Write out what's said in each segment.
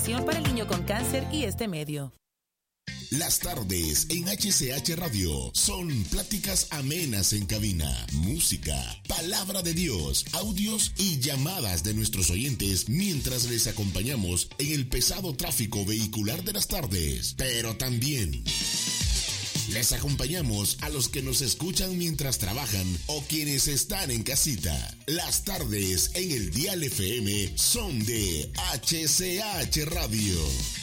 Fundación para el Niño con Cáncer y este medio. Las tardes en HCH Radio son pláticas amenas en cabina, música, palabra de Dios, audios y llamadas de nuestros oyentes mientras les acompañamos en el pesado tráfico vehicular de las tardes. Pero también les acompañamos a los que nos escuchan mientras trabajan o quienes están en casita. Las tardes en el Dial FM son de HCH Radio.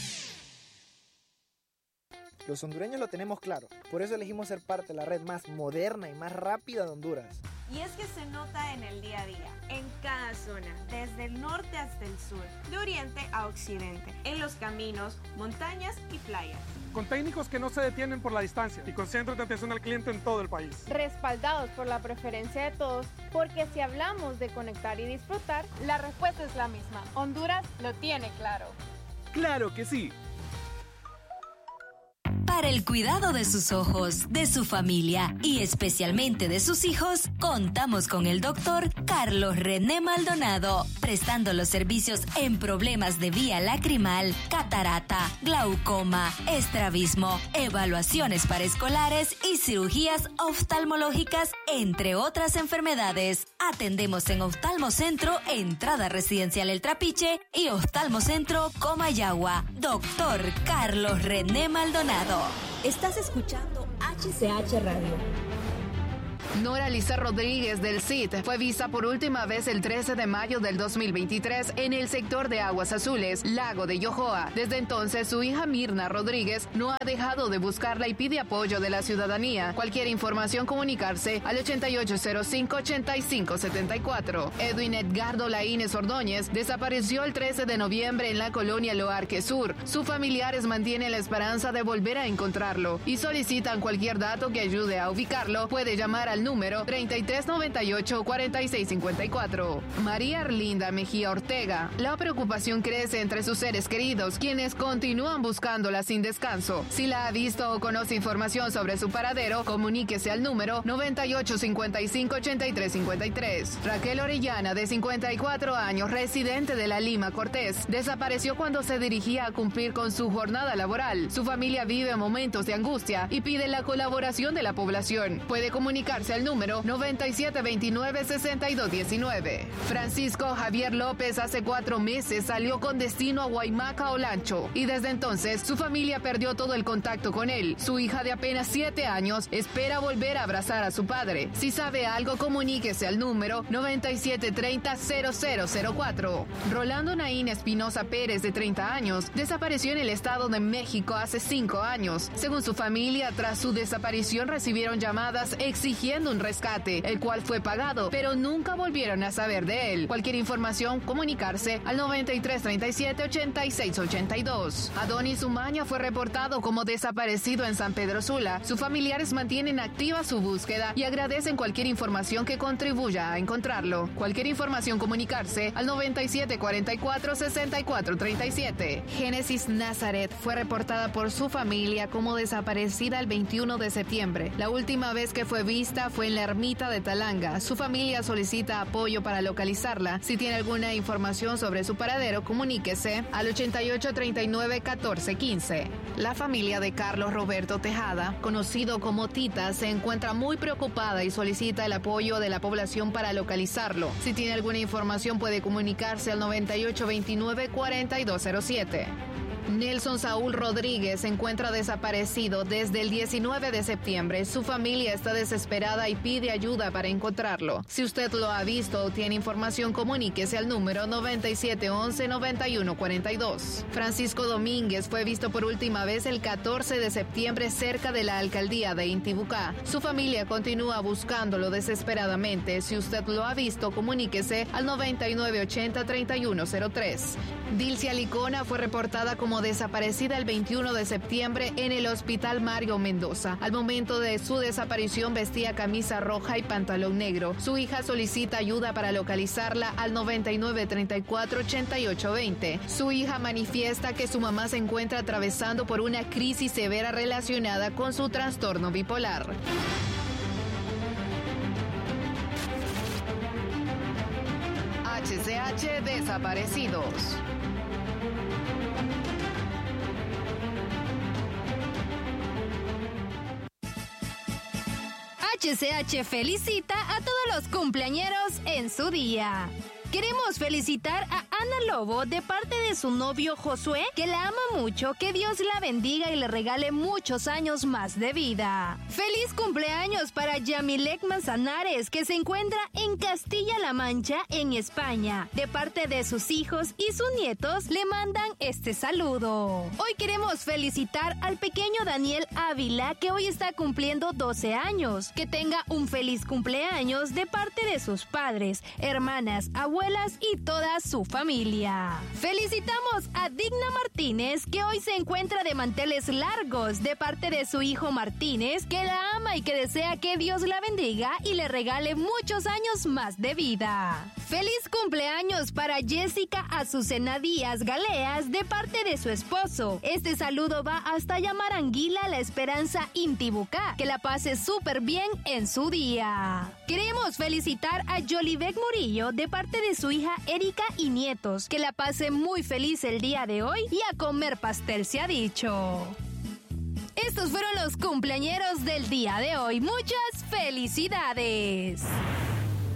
Los hondureños lo tenemos claro, por eso elegimos ser parte de la red más moderna y más rápida de Honduras. Y es que se nota en el día a día, en cada zona, desde el norte hasta el sur, de oriente a occidente, en los caminos, montañas y playas. Con técnicos que no se detienen por la distancia y con centros de atención al cliente en todo el país. Respaldados por la preferencia de todos, porque si hablamos de conectar y disfrutar, la respuesta es la misma. Honduras lo tiene claro. ¡Claro que sí! Para el cuidado de sus ojos, de su familia y especialmente de sus hijos, contamos con el doctor Carlos René Maldonado, prestando los servicios en problemas de vía lacrimal, catarata, glaucoma, estrabismo, evaluaciones para escolares y cirugías oftalmológicas, entre otras enfermedades. Atendemos en Oftalmocentro, Entrada Residencial El Trapiche y Oftalmocentro Comayagua. Doctor Carlos René Maldonado. Estás escuchando HCH Radio. Nora Lisa Rodríguez del CIT fue vista por última vez el 13 de mayo del 2023 en el sector de Aguas Azules, Lago de Yojoa. Desde entonces, su hija Mirna Rodríguez no ha dejado de buscarla y pide apoyo de la ciudadanía. Cualquier información, comunicarse al 8805-8574. Edwin Edgardo Laínez Ordóñez desapareció el 13 de noviembre en la colonia Loarque Sur. Sus familiares mantienen la esperanza de volver a encontrarlo y solicitan cualquier dato que ayude a ubicarlo. Puede llamar al número 3398-4654. María Arlinda Mejía Ortega. La preocupación crece entre sus seres queridos, quienes continúan buscándola sin descanso. Si la ha visto o conoce información sobre su paradero, comuníquese al número 9855-8353. Raquel Orellana, de 54 años, residente de La Lima Cortés, desapareció cuando se dirigía a cumplir con su jornada laboral. Su familia vive momentos de angustia y pide la colaboración de la población. Puede comunicarse al número 9729-6219. Francisco Javier López hace 4 meses salió con destino a Guaymaca Olancho y desde entonces su familia perdió todo el contacto con él. Su hija de apenas 7 años espera volver a abrazar a su padre. Si sabe algo, comuníquese al número 9730-0004. Rolando Naín Espinosa Pérez, de 30 años, desapareció en el Estado de México hace 5 años. Según su familia, tras su desaparición recibieron llamadas exigiendo un rescate, el cual fue pagado, pero nunca volvieron a saber de él. Cualquier información, comunicarse al 9337-8682. Adonis Umaña fue reportado como desaparecido en San Pedro Sula. Sus familiares mantienen activa su búsqueda y agradecen cualquier información que contribuya a encontrarlo. Cualquier información, comunicarse al 9744-6437. Génesis Nazaret fue reportada por su familia como desaparecida el 21 de septiembre. La última vez que fue vista fue en la ermita de Talanga. Su familia solicita apoyo para localizarla. Si tiene alguna información sobre su paradero, comuníquese al 8839-1415. La familia de Carlos Roberto Tejada, conocido como Tita, se encuentra muy preocupada y solicita el apoyo de la población para localizarlo. Si tiene alguna información, puede comunicarse al 9829-4207. Nelson Saúl Rodríguez se encuentra desaparecido desde el 19 de septiembre. Su familia está desesperada y pide ayuda para encontrarlo. Si usted lo ha visto o tiene información, comuníquese al número 9711-9142. Francisco Domínguez fue visto por última vez el 14 de septiembre cerca de la alcaldía de Intibucá. Su familia continúa buscándolo desesperadamente. Si usted lo ha visto, comuníquese al 9980-3103. Dilcia Licona fue reportada como desaparecida el 21 de septiembre en el Hospital Mario Mendoza. Al momento de su desaparición vestía camisa roja y pantalón negro. Su hija solicita ayuda para localizarla al 9934-8820. Su hija manifiesta que su mamá se encuentra atravesando por una crisis severa relacionada con su trastorno bipolar. HCH Desaparecidos. HCH felicita a todos los cumpleañeros en su día. Queremos felicitar a Ana Lobo de parte de su novio Josué, que la ama mucho, que Dios la bendiga y le regale muchos años más de vida. ¡Feliz cumpleaños para Yamilek Manzanares, que se encuentra en Castilla-La Mancha, en España! De parte de sus hijos y sus nietos le mandan este saludo. Hoy queremos felicitar al pequeño Daniel Ávila, que hoy está cumpliendo 12 años. Que tenga un feliz cumpleaños de parte de sus padres, hermanas, abuelas y toda su familia. Felicitamos a Digna Martínez, que hoy se encuentra de manteles largos, de parte de su hijo Martínez, que la ama y que desea que Dios la bendiga y le regale muchos años más de vida. Feliz cumpleaños para Jessica Azucena Díaz Galeas, de parte de su esposo. Este saludo va hasta Yamaranguila, La Esperanza, Intibucá. Que la pase súper bien en su día. Queremos felicitar a Yolibek Murillo, de parte de su hija Erika y nietos. Que la pase muy feliz el día de hoy y a comer pastel se ha dicho. Estos fueron los cumpleañeros del día de hoy. Muchas felicidades.